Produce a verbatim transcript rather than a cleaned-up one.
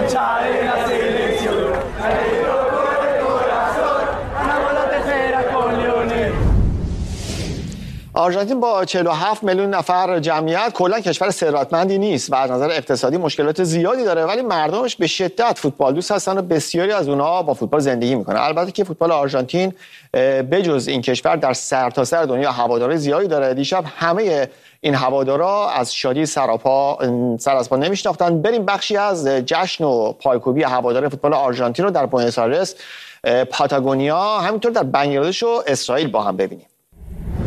آرژانتین با چهل و هفت میلیون نفر جمعیت کلا کشور ثروتمندی نیست و از نظر اقتصادی مشکلات زیادی داره، ولی مردمش به شدت فوتبال دوست هستن و بسیاری از اونها با فوتبال زندگی میکنن. البته که فوتبال آرژانتین بجز این کشور در سرتاسر دنیا هوادارهای زیادی داره. دیشب همه این هوادارا از شادی سراپا سر از پا نمیشناختن. بریم بخشی از جشن و پایکوبی هوادار فوتبال آرژانتین رو در بوئنوس آیرس، پاتاگونیا، همینطور در بنگلادش و اسرائیل با هم ببینیم.